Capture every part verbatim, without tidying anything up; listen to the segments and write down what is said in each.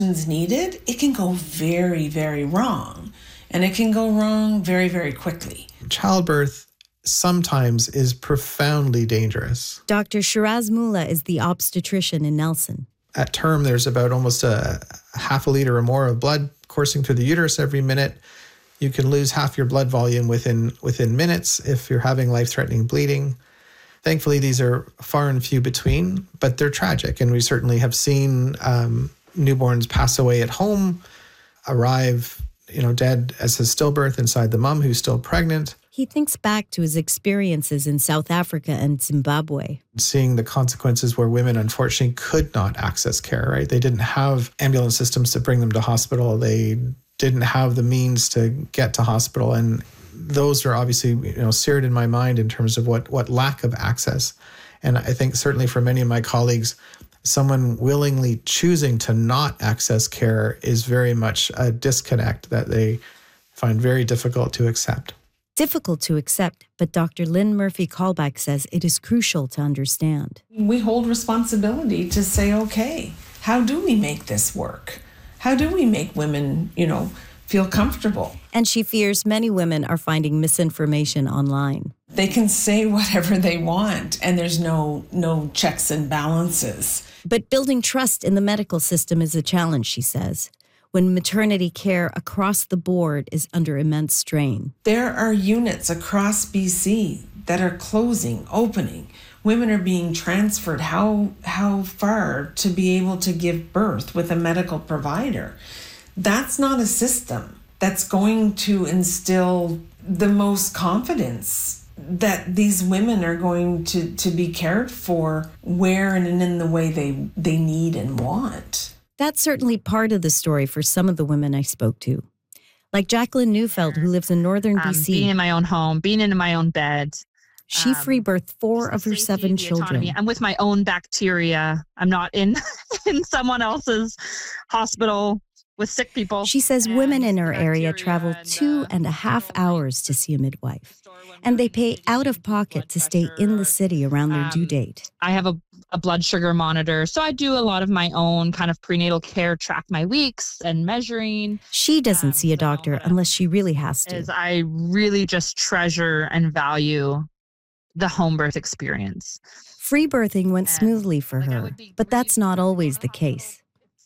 is needed, it can go very, very wrong. And it can go wrong very, very quickly. Childbirth sometimes is profoundly dangerous. Doctor Shiraz Mullah is the obstetrician in Nelson. At term, there's about almost a half a liter or more of blood coursing through the uterus every minute. You can lose half your blood volume within within minutes if you're having life-threatening bleeding. Thankfully, these are far and few between, but they're tragic. And we certainly have seen um, newborns pass away at home, arrive, you know, dead as a stillbirth inside the mom who's still pregnant. He thinks back to his experiences in South Africa and Zimbabwe. Seeing the consequences where women unfortunately could not access care, right? They didn't have ambulance systems to bring them to hospital. They didn't have the means to get to hospital. And those are obviously, you know, seared in my mind in terms of what, what lack of access. And I think certainly for many of my colleagues, someone willingly choosing to not access care is very much a disconnect that they find very difficult to accept. Difficult to accept, but Doctor Lynn Murphy-Callback says it is crucial to understand. We hold responsibility to say, okay, how do we make this work? How do we make women, you know, feel comfortable? And she fears many women are finding misinformation online. They can say whatever they want, and there's no no checks and balances. But building trust in the medical system is a challenge, she says, when maternity care across the board is under immense strain. There are units across B C that are closing, opening. Women are being transferred how how far to be able to give birth with a medical provider. That's not a system that's going to instill the most confidence that these women are going to, to be cared for where and in the way they, they need and want. That's certainly part of the story for some of the women I spoke to. Like Jacqueline Neufeld, who lives in northern um, B C. Being in my own home, being in my own bed. She um, free birthed four of her seven children. Autonomy. I'm with my own bacteria. I'm not in, in someone else's hospital with sick people. She says women in her area travel two and a half hours to see a midwife, and they pay out of pocket to stay in the city around their due date. I have a, a blood sugar monitor, so I do a lot of my own kind of prenatal care, track my weeks and measuring. She doesn't see a doctor unless she really has to. Is I really just treasure and value the home birth experience. Free birthing went smoothly for her, but that's not always the case.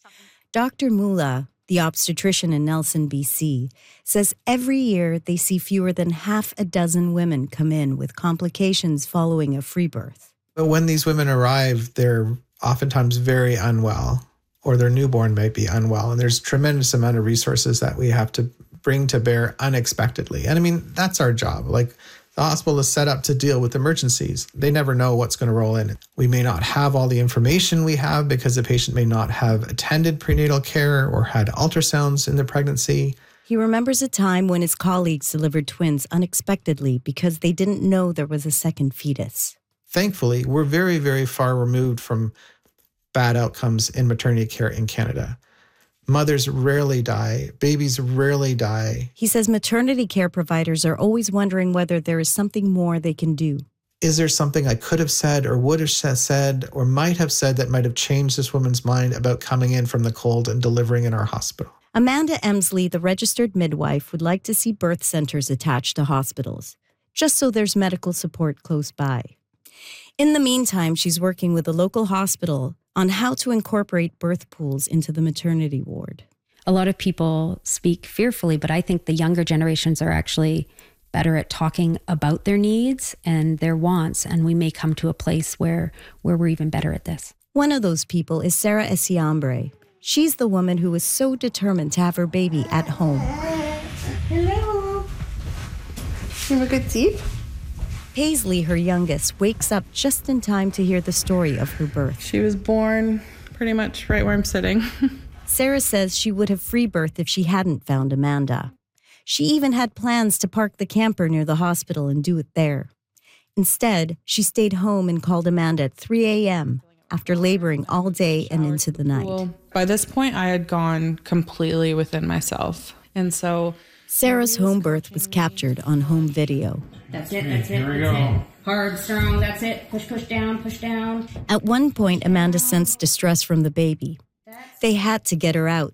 Doctor Mullah, the obstetrician in Nelson, B C, says every year they see fewer than half a dozen women come in with complications following a free birth. But when these women arrive, they're oftentimes very unwell, or their newborn might be unwell. And there's a tremendous amount of resources that we have to bring to bear unexpectedly. And I mean, that's our job. Like, the hospital is set up to deal with emergencies. They never know what's going to roll in. We may not have all the information we have because the patient may not have attended prenatal care or had ultrasounds in their pregnancy. He remembers a time when his colleagues delivered twins unexpectedly because they didn't know there was a second fetus. Thankfully, we're very, very far removed from bad outcomes in maternity care in Canada. Mothers rarely die. Babies rarely die. He says maternity care providers are always wondering whether there is something more they can do. Is there something I could have said or would have said or might have said that might have changed this woman's mind about coming in from the cold and delivering in our hospital? Amanda Emsley, the registered midwife, would like to see birth centers attached to hospitals, just so there's medical support close by. In the meantime, she's working with a local hospital on how to incorporate birth pools into the maternity ward. A lot of people speak fearfully, but I think the younger generations are actually better at talking about their needs and their wants, and we may come to a place where, where we're even better at this. One of those people is Sarah Esiambre. She's the woman who was so determined to have her baby at home. Hello. You have a good sleep? Paisley, her youngest, wakes up just in time to hear the story of her birth. She was born pretty much right where I'm sitting. Sarah says she would have free birthed if she hadn't found Amanda. She even had plans to park the camper near the hospital and do it there. Instead, she stayed home and called Amanda at three a.m. after laboring all day and into the night. Well, by this point, I had gone completely within myself. And so Sarah's home birth was captured on home video. That's it, that's it, that's it. Hard, strong, that's it. Push, push down, push down. At one point, Amanda sensed distress from the baby. They had to get her out.